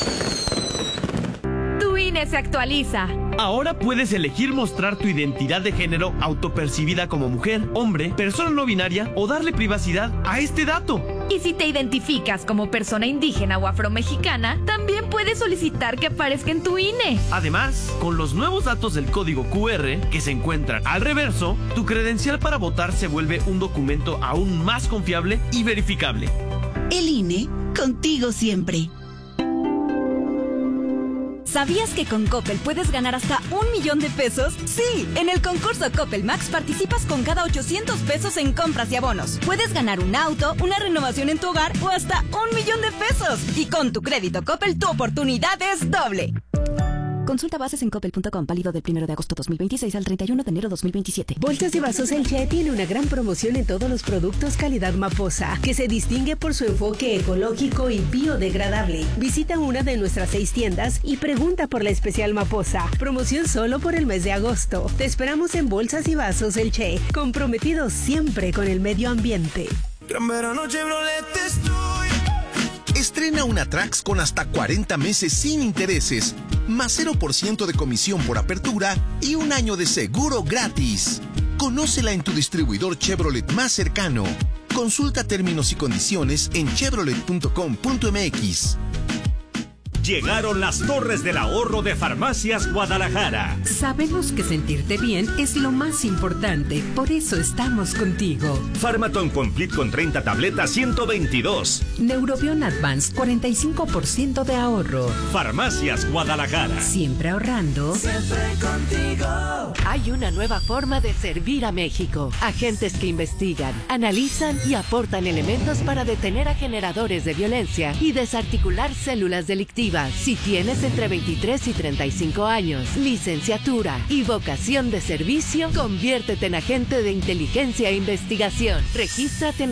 Tu INE se actualiza. Ahora puedes elegir mostrar tu identidad de género autopercibida como mujer, hombre, persona no binaria o darle privacidad a este dato. Y si te identificas como persona indígena o afromexicana, también puedes solicitar que aparezca en tu INE. Además, con los nuevos datos del código QR que se encuentran al reverso, tu credencial para votar se vuelve un documento aún más confiable y verificable. El INE, contigo siempre. ¿Sabías que con Coppel puedes ganar hasta 1,000,000 de pesos? Sí, en el concurso Coppel Max participas con cada 800 pesos en compras y abonos. Puedes ganar un auto, una renovación en tu hogar o hasta 1,000,000 de pesos. Y con tu crédito Coppel, tu oportunidad es doble. Consulta bases en coppel.com, válido del 1 de agosto 2026 al 31 de enero 2027. Bolsas y Vasos El Che tiene una gran promoción en todos los productos calidad Maposa, que se distingue por su enfoque ecológico y biodegradable. Visita una de nuestras 6 tiendas y pregunta por la especial Maposa. Promoción solo por el mes de agosto. Te esperamos en Bolsas y Vasos El Che, comprometidos siempre con el medio ambiente. Gran verano Chevrolet estoy. Estrena una Trax con hasta 40 meses sin intereses, más 0% de comisión por apertura y un año de seguro gratis. Conócela en tu distribuidor Chevrolet más cercano. Consulta términos y condiciones en chevrolet.com.mx. Llegaron las torres del ahorro de Farmacias Guadalajara. Sabemos que sentirte bien es lo más importante, por eso estamos contigo. Pharmaton Complete con 30 tabletas, 122. Neurobion Advance, 45% de ahorro. Farmacias Guadalajara. Siempre ahorrando. Siempre contigo. Hay una nueva forma de servir a México. Agentes que investigan, analizan y aportan elementos para detener a generadores de violencia y desarticular células delictivas. Si tienes entre 23 y 35 años, licenciatura y vocación de servicio, conviértete en agente de inteligencia e investigación. Regístrate en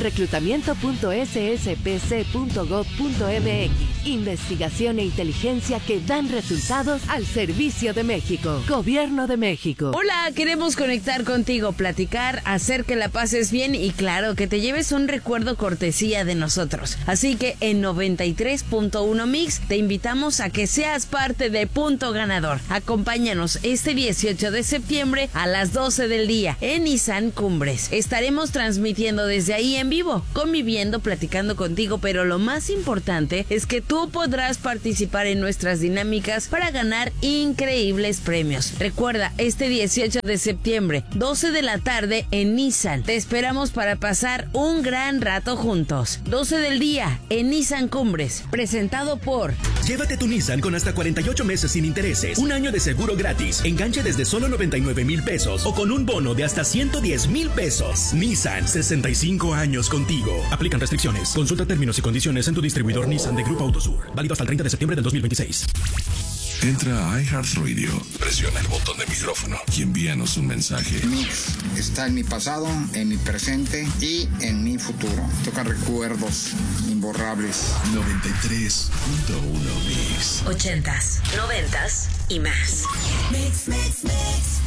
reclutamiento.sspc.gov.mx. Investigación e inteligencia que dan resultados al servicio de México. Gobierno de México. Hola, queremos conectar contigo, platicar, hacer que la pases bien y claro, que te lleves un recuerdo cortesía de nosotros. Así que en 93.1 Mix te invitamos a que seas parte de Punto Ganador. Acompáñanos este 18 de septiembre a las 12 del día en Nissan Cumbres. Estaremos transmitiendo desde ahí en vivo, conviviendo, platicando contigo, pero lo más importante es que tú podrás participar en nuestras dinámicas para ganar increíbles premios. Recuerda, este 18 de septiembre, 12 de la tarde en Nissan. Te esperamos para pasar un gran rato juntos. 12 del día en Nissan Cumbres, presentado por... Llévate tu Nissan con hasta 48 meses sin intereses, un año de seguro gratis, enganche desde solo 99,000 pesos o con un bono de hasta 110,000 pesos. Nissan, 65 años contigo. Aplican restricciones. Consulta términos y condiciones en tu distribuidor Nissan de Grupo Autosur. Válido hasta el 30 de septiembre del 2026. Entra a iHeartRadio, presiona el botón de micrófono y envíanos un mensaje. Mix está en mi pasado, en mi presente y en mi futuro. Toca recuerdos imborrables. 93.1 Mix. 80s, 90s y más. Mix, mix, mix.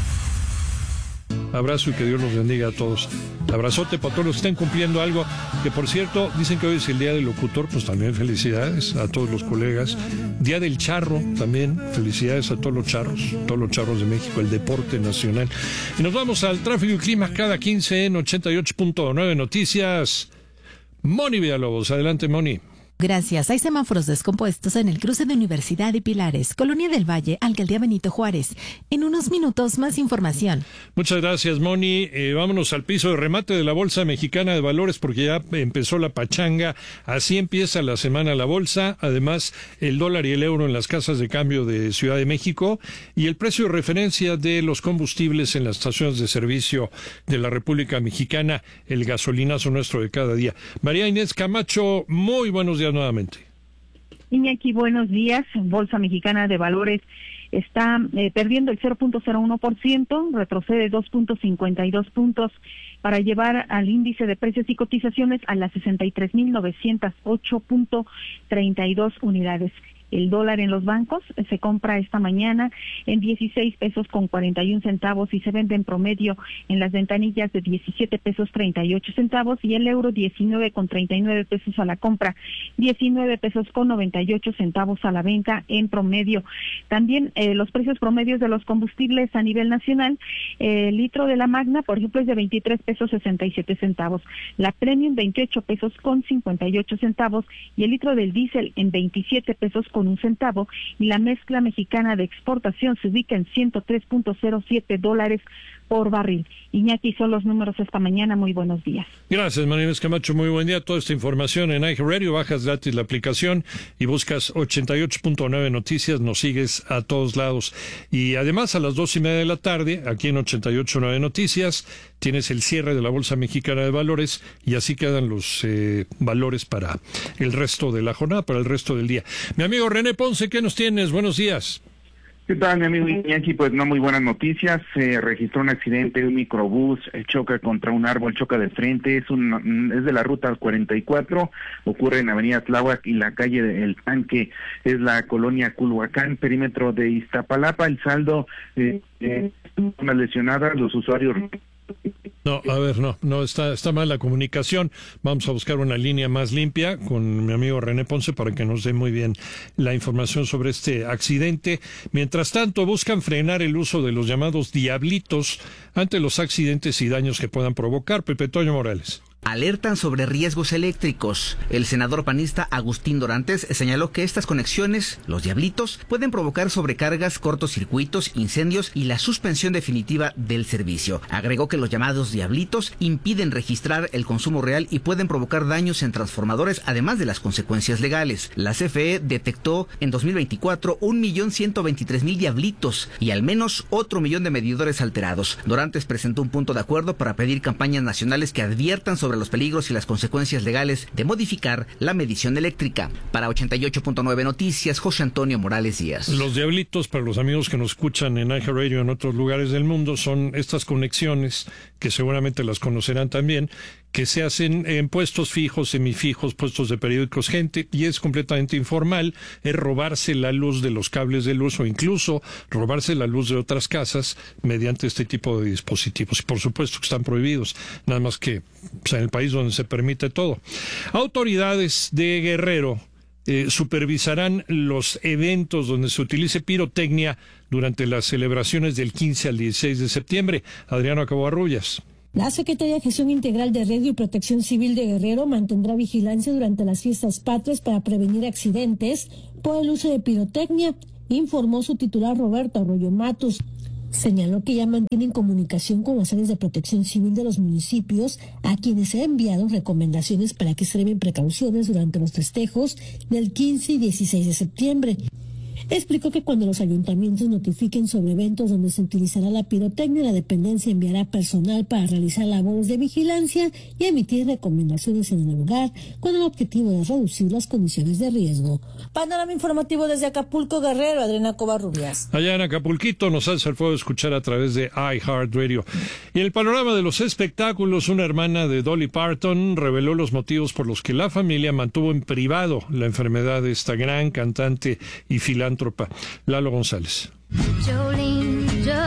Abrazo y que Dios los bendiga a todos. Abrazote para todos los que estén cumpliendo algo. Que por cierto, dicen que hoy es el Día del Locutor, pues también felicidades a todos los colegas. Día del Charro, también felicidades a todos los charros de México, el deporte nacional. Y nos vamos al tráfico y clima cada 15 en 88.9 Noticias. Moni Villalobos, adelante Moni. Gracias. Hay semáforos descompuestos en el cruce de Universidad y Pilares, Colonia del Valle, Alcaldía Benito Juárez. En unos minutos, más información. Muchas gracias, Moni. Vámonos al piso de remate de la Bolsa Mexicana de Valores porque ya empezó la pachanga. Así empieza la semana la bolsa. Además, el dólar y el euro en las casas de cambio de Ciudad de México y el precio de referencia de los combustibles en las estaciones de servicio de la República Mexicana, el gasolinazo nuestro de cada día. María Inés Camacho, muy buenos días nuevamente. Iñaki, buenos días. Bolsa Mexicana de Valores está perdiendo el 0.01%, retrocede 2.52 puntos para llevar al índice de precios y cotizaciones a las 63.908.32 unidades. El dólar en los bancos se compra esta mañana en 16 pesos con 41 centavos y se vende en promedio en las ventanillas de 17 pesos 38 centavos y el euro 19 con 39 pesos a la compra, 19 pesos con 98 centavos a la venta en promedio. También los precios promedios de los combustibles a nivel nacional, el litro de la Magna, por ejemplo, es de 23 pesos 67 centavos, la Premium 28 pesos con 58 centavos y el litro del diésel en 27 pesos con 1 centavo y la mezcla mexicana de exportación se ubica en $103.07 por barril. Iñaki, son los números esta mañana. Muy buenos días. Gracias, María Camacho. Muy buen día. Toda esta información en iHeartRadio. Bajas gratis la aplicación y buscas 88.9 Noticias. Nos sigues a todos lados. Y además, a las 2:30 de la tarde, aquí en 88.9 Noticias, tienes el cierre de la Bolsa Mexicana de Valores y así quedan los valores para el resto de la jornada, para el resto del día. Mi amigo René Ponce, ¿qué nos tienes? Buenos días. ¿Qué tal, mi amigo Iñaki? Pues no muy buenas noticias. Se registró un accidente, un microbús choca contra un árbol, choca de frente. Es de la ruta 44, ocurre en Avenida Tláhuac y la calle del Tanque, es la colonia Culhuacán, perímetro de Iztapalapa. El saldo, unas lesionadas, los usuarios... No, a ver, no, está mal la comunicación. Vamos a buscar una línea más limpia con mi amigo René Ponce para que nos dé muy bien la información sobre este accidente. Mientras tanto, buscan frenar el uso de los llamados diablitos ante los accidentes y daños que puedan provocar. Pepe Toño Morales. Alertan sobre riesgos eléctricos. El senador panista Agustín Dorantes señaló que estas conexiones, los diablitos, pueden provocar sobrecargas, cortocircuitos, incendios y la suspensión definitiva del servicio. Agregó que los llamados diablitos impiden registrar el consumo real y pueden provocar daños en transformadores, además de las consecuencias legales. La CFE detectó en 2024 1.123.000 diablitos y al menos otro 1.000.000 de medidores alterados. Dorantes presentó un punto de acuerdo para pedir campañas nacionales que adviertan sobre los peligros y las consecuencias legales de modificar la medición eléctrica. Para 88.9 Noticias, José Antonio Morales Díaz. Los diablitos, para los amigos que nos escuchan en iHeartRadio en otros lugares del mundo, son estas conexiones, que seguramente las conocerán también, que se hacen en puestos fijos, semifijos, puestos de periódicos, gente, y es completamente informal, es robarse la luz de los cables de luz o incluso robarse la luz de otras casas mediante este tipo de dispositivos. Y por supuesto que están prohibidos, nada más que en el país donde se permite todo. Autoridades de Guerrero supervisarán los eventos donde se utilice pirotecnia durante las celebraciones del 15 al 16 de septiembre. Adriano Caboarrullas. La Secretaría de Gestión Integral de Riesgo y Protección Civil de Guerrero mantendrá vigilancia durante las fiestas patrias para prevenir accidentes por el uso de pirotecnia, informó su titular Roberto Arroyo Matus. Señaló que ya mantienen comunicación con las áreas de protección civil de los municipios, a quienes se han enviado recomendaciones para que extremen precauciones durante los festejos del 15 y 16 de septiembre. Explicó que cuando los ayuntamientos notifiquen sobre eventos donde se utilizará la pirotecnia, la dependencia enviará personal para realizar labores de vigilancia y emitir recomendaciones en el lugar con el objetivo de reducir las condiciones de riesgo. Panorama informativo desde Acapulco, Guerrero, Adriana Covarrubias. Allá en Acapulquito nos alza el fuego de escuchar a través de iHeartRadio. Y en el panorama de los espectáculos, una hermana de Dolly Parton reveló los motivos por los que la familia mantuvo en privado la enfermedad de esta gran cantante y filántropa. Lalo González. Jolene.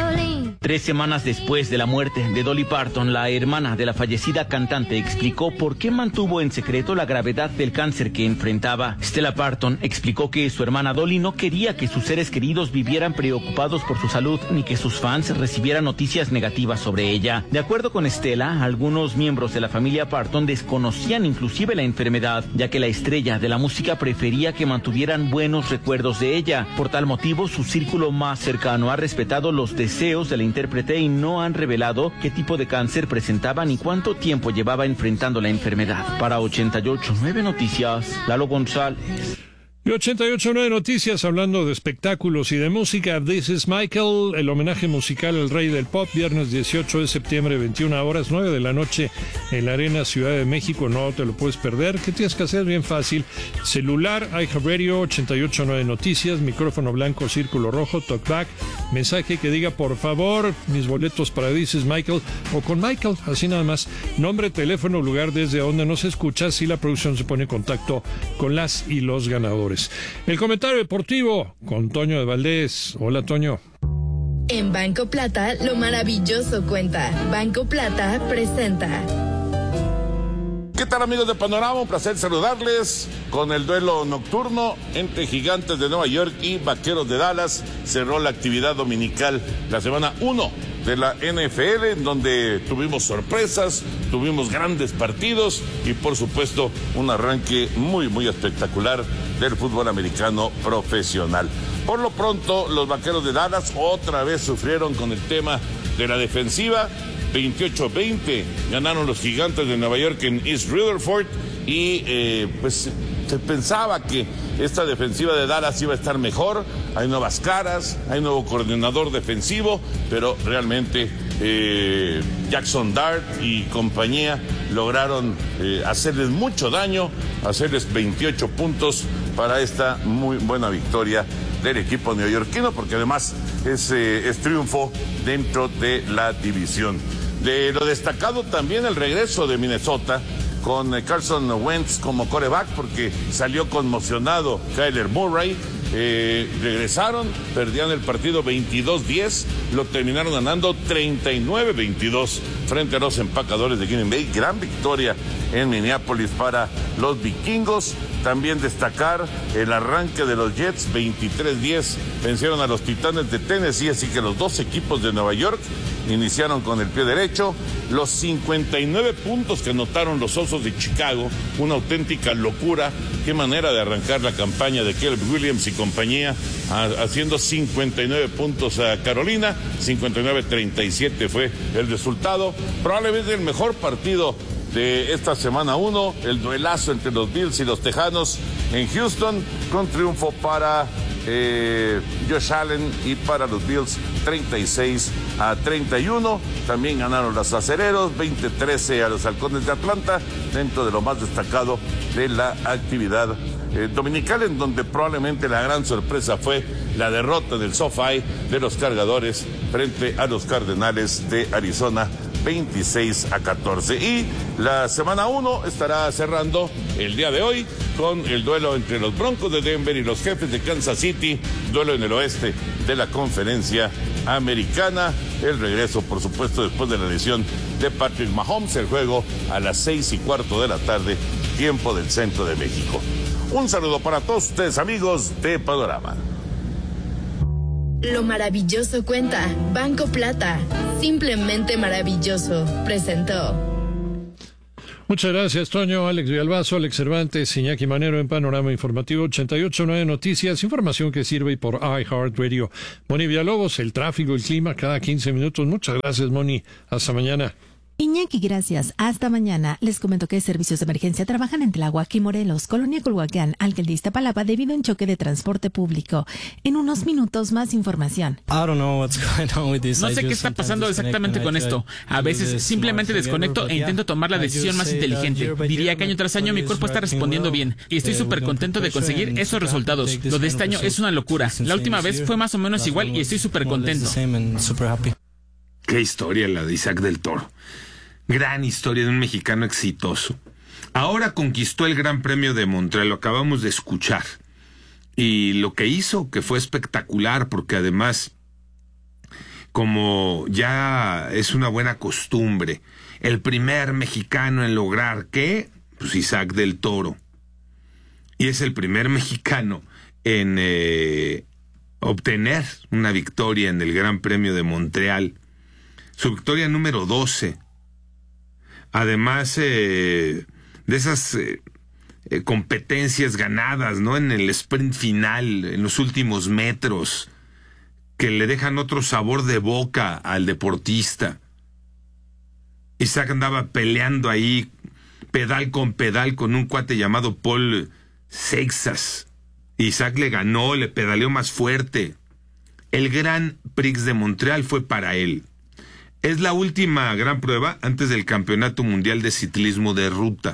3 semanas después de la muerte de Dolly Parton, la hermana de la fallecida cantante explicó por qué mantuvo en secreto la gravedad del cáncer que enfrentaba. Stella Parton explicó que su hermana Dolly no quería que sus seres queridos vivieran preocupados por su salud ni que sus fans recibieran noticias negativas sobre ella. De acuerdo con Stella, algunos miembros de la familia Parton desconocían inclusive la enfermedad, ya que la estrella de la música prefería que mantuvieran buenos recuerdos de ella. Por tal motivo, su círculo más cercano ha respetado los deseos de la intérprete y no han revelado qué tipo de cáncer presentaba ni cuánto tiempo llevaba enfrentando la enfermedad. Para 88.9 Noticias, Lalo González. Y 88.9 Noticias, hablando de espectáculos y de música. This is Michael, el homenaje musical al rey del pop, viernes 18 de septiembre, 21 horas, 9 de la noche, en la Arena Ciudad de México. No te lo puedes perder. ¿Qué tienes que hacer? Bien fácil. Celular, iHeartRadio, 88.9 Noticias, micrófono blanco, círculo rojo, talkback, mensaje que diga, por favor, mis boletos para This is Michael, o con Michael, así nada más. Nombre, teléfono, lugar desde donde nos escuchas, y la producción se pone en contacto con las y los ganadores. Libertadores. El comentario deportivo con Toño de Valdés. Hola, Toño. En Banco Plata, lo maravilloso cuenta. Banco Plata presenta. ¿Qué tal, amigos de Panorama? Un placer saludarles con el duelo nocturno entre Gigantes de Nueva York y Vaqueros de Dallas. Cerró la actividad dominical la semana 1 de la NFL, en donde tuvimos sorpresas, tuvimos grandes partidos y por supuesto un arranque muy espectacular del fútbol americano profesional. Por lo pronto, los Vaqueros de Dallas otra vez sufrieron con el tema de la defensiva. 28-20 ganaron los Gigantes de Nueva York en East Rutherford y pues se pensaba que esta defensiva de Dallas iba a estar mejor. Hay nuevas caras, hay nuevo coordinador defensivo, pero realmente Jackson Dart y compañía lograron hacerles mucho daño, hacerles 28 puntos para esta muy buena victoria del equipo neoyorquino, porque además es triunfo dentro de la división. De lo destacado también el regreso de Minnesota con Carson Wentz como quarterback, porque salió conmocionado Kyler Murray. Regresaron, perdían el partido 22-10, lo terminaron ganando 39-22 frente a los empacadores de Green Bay. Gran victoria en Minneapolis para los vikingos. También destacar el arranque de los Jets, 23-10 vencieron a los Titanes de Tennessee, así que los dos equipos de Nueva York iniciaron con el pie derecho. Los 59 puntos que anotaron los Osos de Chicago, una auténtica locura. Qué manera de arrancar la campaña de Caleb Williams y compañía, haciendo 59 puntos a Carolina. 59-37 fue el resultado. Probablemente el mejor partido de esta semana 1, el duelazo entre los Bills y los Tejanos en Houston, con triunfo para Josh Allen y para los Bills 36-31. También ganaron los Acereros 20-13 a los Halcones de Atlanta, dentro de lo más destacado de la actividad dominical, en donde probablemente la gran sorpresa fue la derrota del SoFi de los Cargadores frente a los Cardenales de Arizona 26-14. Y la semana 1 estará cerrando el día de hoy con el duelo entre los Broncos de Denver y los Jefes de Kansas City, duelo en el oeste de la Conferencia Americana. El regreso, por supuesto, después de la lesión de Patrick Mahomes. El juego a las 6:15 de la tarde, tiempo del centro de México. Un saludo para todos ustedes, amigos de Panorama. Lo maravilloso cuenta. Banco Plata. Simplemente maravilloso. Presentó. Muchas gracias, Toño. Alex Villalbazo, Alex Cervantes, Iñaki Manero en Panorama Informativo 88.9 Noticias, información que sirve por iHeartRadio. Moni Villalobos, el tráfico, el clima, cada 15 minutos. Muchas gracias, Moni. Hasta mañana. Iñaki, gracias. Hasta mañana. Les comento que servicios de emergencia trabajan en Tláhuac y Morelos, Colonia Culhuacán, Alcaldía Iztapalapa, debido a un choque de transporte público. En unos minutos, más información. No sé qué está pasando exactamente con esto. A veces simplemente desconecto e intento tomar la decisión más inteligente. Diría que año tras año mi cuerpo está respondiendo bien y estoy súper contento de conseguir esos resultados. Lo de este año es una locura. La última vez fue más o menos igual y estoy súper contento. Qué historia la de Isaac del Toro. Gran historia de un mexicano exitoso. Ahora conquistó el Gran Premio de Montreal, lo acabamos de escuchar. Y lo que hizo, que fue espectacular, porque además, como ya es una buena costumbre, el primer mexicano en lograr, ¿qué? Pues Isaac del Toro. Y es el primer mexicano en obtener una victoria en el Gran Premio de Montreal. Su victoria número 12. Además de esas competencias ganadas, ¿no? En el sprint final, en los últimos metros, que le dejan otro sabor de boca al deportista. Isaac andaba peleando ahí, pedal con un cuate llamado Paul Seixas. Isaac le ganó, le pedaleó más fuerte. El Gran Prix de Montreal fue para él. Es la última gran prueba antes del Campeonato Mundial de Ciclismo de Ruta.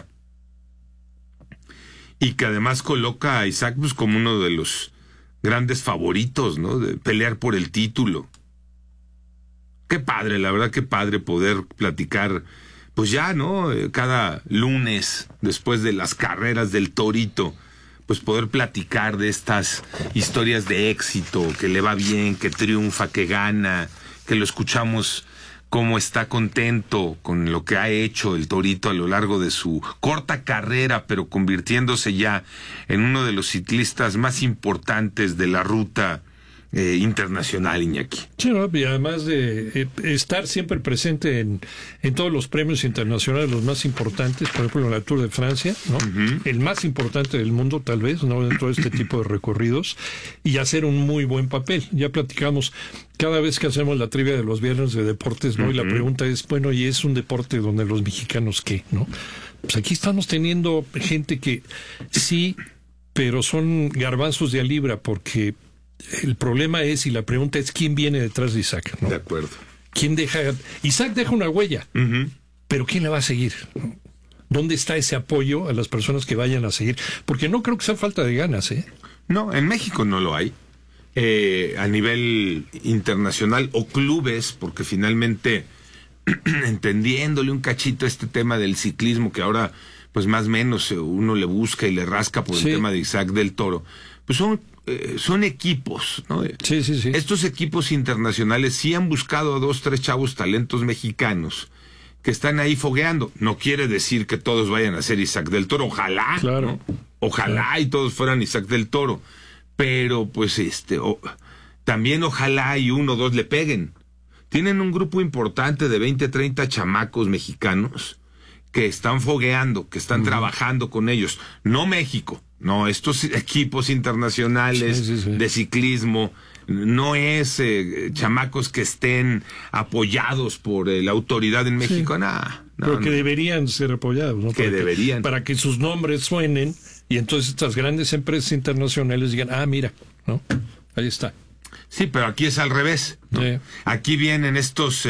Y que además coloca a Isaac pues, como uno de los grandes favoritos, ¿no? De pelear por el título. Qué padre, la verdad, qué padre poder platicar, pues ya, ¿no? Cada lunes, después de las carreras del Torito, pues poder platicar de estas historias de éxito, que le va bien, que triunfa, que gana, que lo escuchamos cómo está contento con lo que ha hecho el Torito a lo largo de su corta carrera, pero convirtiéndose ya en uno de los ciclistas más importantes de la ruta internacional, Iñaki. Sí, ¿no? Y además de estar siempre presente en todos los premios internacionales, los más importantes, por ejemplo en la Tour de Francia, ¿no? El más importante del mundo tal vez, ¿no? Dentro de este tipo de recorridos, y hacer un muy buen papel. Ya platicamos cada vez que hacemos la trivia de los viernes de deportes, ¿no? Y la pregunta es, bueno, ¿y es un deporte donde los mexicanos qué, no? Pues aquí estamos teniendo gente que sí, pero son garbanzos de a libra, porque el problema es, y la pregunta es, ¿quién viene detrás de Isaac, ¿no? De acuerdo. ¿Quién deja? Isaac deja una huella, pero ¿quién la va a seguir? ¿Dónde está ese apoyo a las personas que vayan a seguir? Porque no creo que sea falta de ganas, ¿eh? No, en México no lo hay. A nivel internacional o clubes, porque finalmente entendiéndole un cachito este tema del ciclismo, que ahora pues más o menos uno le busca y le rasca por el tema de Isaac del Toro, pues son equipos, ¿no? Sí. Estos equipos internacionales sí han buscado a 2, 3 chavos talentos mexicanos que están ahí fogueando. No quiere decir que todos vayan a ser Isaac del Toro, ojalá, claro, ¿no? Ojalá y todos fueran Isaac del Toro, pero pues también ojalá y 1 o 2 le peguen. Tienen un grupo importante de 20, 30 chamacos mexicanos que están fogueando, que están trabajando con ellos. No México, no, estos equipos internacionales de ciclismo, no es chamacos que estén apoyados por la autoridad en México, nada. Pero que deberían ser apoyados, ¿no? Deberían. Para que sus nombres suenen y entonces estas grandes empresas internacionales digan, mira, ¿no? Ahí está. Sí, pero aquí es al revés, ¿no? Aquí vienen estos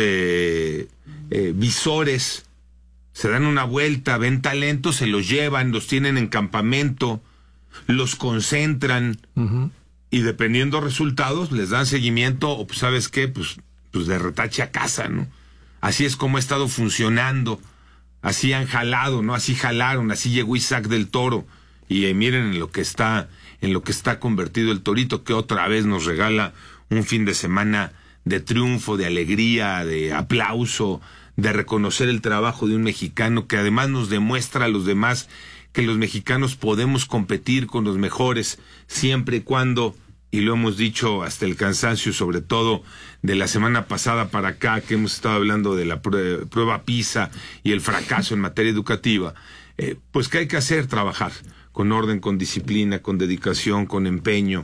visores, se dan una vuelta, ven talento, se los llevan, los tienen en campamento, los concentran y dependiendo resultados les dan seguimiento o pues ¿sabes qué? Pues de retache a casa, ¿no? Así es como ha estado funcionando, así han jalado, ¿no? Así jalaron, así llegó Isaac del Toro y miren en lo que está convertido el Torito, que otra vez nos regala un fin de semana de triunfo, de alegría, de aplauso, de reconocer el trabajo de un mexicano que además nos demuestra a los demás que los mexicanos podemos competir con los mejores siempre y cuando, y lo hemos dicho hasta el cansancio, sobre todo de la semana pasada para acá, que hemos estado hablando de la prueba PISA y el fracaso en materia educativa, pues que hay que hacer, trabajar con orden, con disciplina, con dedicación, con empeño.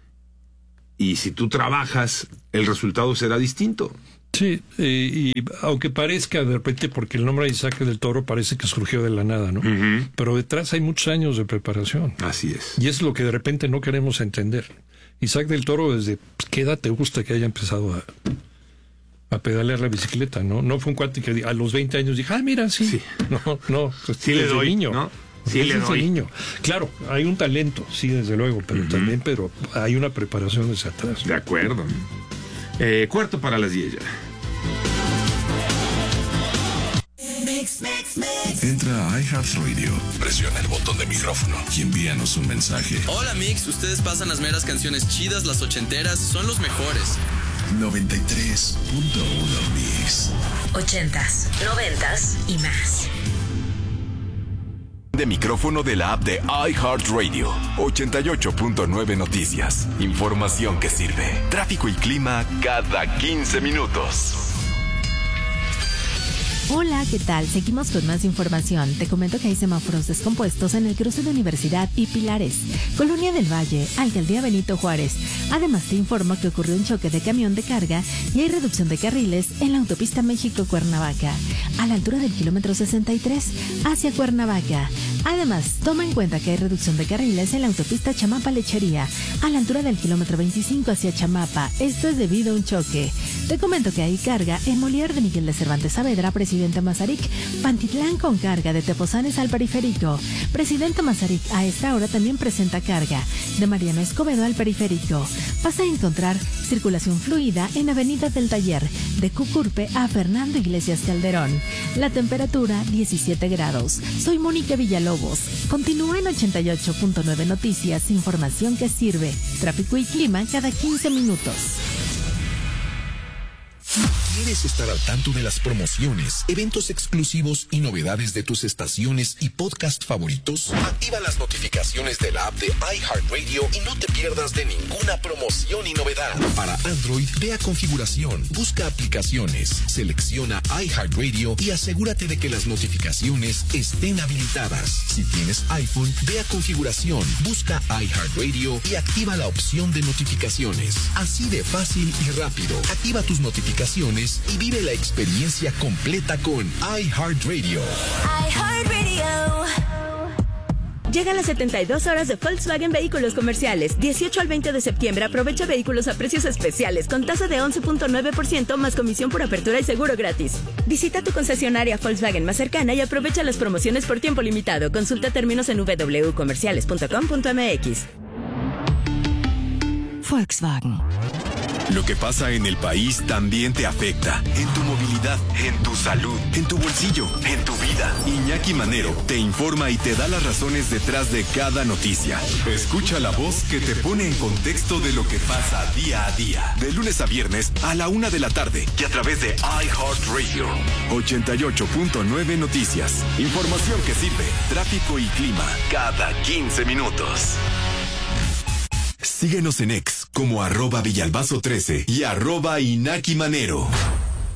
Y si tú trabajas, el resultado será distinto. Sí, y aunque parezca de repente, porque el nombre de Isaac del Toro parece que surgió de la nada, ¿no? Pero detrás hay muchos años de preparación. Así es. Y es lo que de repente no queremos entender. Isaac del Toro, ¿desde qué edad te gusta que haya empezado a pedalear la bicicleta, no? No fue un cuate que a los 20 años dije, mira, sí. No, pues sí le doy, niño, ¿no? Sí le doy. Niño. Claro, hay un talento, sí, desde luego, pero también hay una preparación desde atrás. De acuerdo. 9:45 ya. Entra a iHeartRadio, presiona el botón de micrófono y envíanos un mensaje. Hola Mix, ustedes pasan las meras canciones chidas, las ochenteras, son los mejores. 93.1 Mix. 80s, 90s y más. De micrófono de la app de iHeartRadio. 88.9 Noticias. Información que sirve. Tráfico y clima cada 15 minutos. Hola, ¿qué tal? Seguimos con más información. Te comento que hay semáforos descompuestos en el cruce de Universidad y Pilares, Colonia del Valle, Alcaldía Benito Juárez. Además, te informo que ocurrió un choque de camión de carga y hay reducción de carriles en la autopista México-Cuernavaca, a la altura del kilómetro 63 hacia Cuernavaca. Además, toma en cuenta que hay reducción de carriles en la autopista Chamapa-Lechería, a la altura del kilómetro 25 hacia Chamapa. Esto es debido a un choque. Te comento que hay carga en Molière de Miguel de Cervantes Saavedra, Presidente Mazarik, Pantitlán con carga de Tepozanes al Periférico. Presidente Mazarik a esta hora también presenta carga de Mariano Escobedo al Periférico. Vas a encontrar circulación fluida en Avenida del Taller, de Cucurpe a Fernando Iglesias Calderón. La temperatura 17 grados. Soy Mónica Villalobos. Continúa en 88.9 Noticias, información que sirve. Tráfico y clima cada 15 minutos. ¿Quieres estar al tanto de las promociones, eventos exclusivos y novedades de tus estaciones y podcast favoritos? Activa las notificaciones de la app de iHeartRadio y no te pierdas de ninguna promoción y novedad. Para Android, ve a configuración, busca aplicaciones, selecciona iHeartRadio y asegúrate de que las notificaciones estén habilitadas. Si tienes iPhone, ve a configuración, busca iHeartRadio y activa la opción de notificaciones. Así de fácil y rápido. Activa tus notificaciones y vive la experiencia completa con iHeartRadio. iHeartRadio. Llegan las 72 horas de Volkswagen Vehículos Comerciales. 18 al 20 de septiembre aprovecha vehículos a precios especiales con tasa de 11.9% más comisión por apertura y seguro gratis. Visita tu concesionaria Volkswagen más cercana y aprovecha las promociones por tiempo limitado. Consulta términos en www.comerciales.com.mx. Volkswagen. Lo que pasa en el país también te afecta. En tu movilidad, en tu salud, en tu bolsillo, en tu vida. Iñaki Manero te informa y te da las razones detrás de cada noticia. Escucha la voz que te pone en contexto de lo que pasa día a día. De lunes a viernes a la 1 de la tarde y a través de iHeartRadio. 88.9 Noticias. Información que sirve. Tráfico y clima cada 15 minutos. Síguenos en X como @Villalbazo13 y @Iñaki Manero.